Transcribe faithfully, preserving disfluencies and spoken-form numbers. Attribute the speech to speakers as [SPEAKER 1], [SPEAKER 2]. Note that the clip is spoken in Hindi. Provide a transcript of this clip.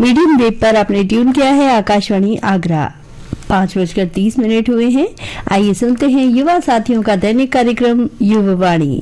[SPEAKER 1] मीडियम वेव पर आपने ट्यून किया है आकाशवाणी आगरा। पांच बजकर तीस मिनट हुए हैं। आइए सुनते हैं युवा साथियों का दैनिक कार्यक्रम युवा वाणी।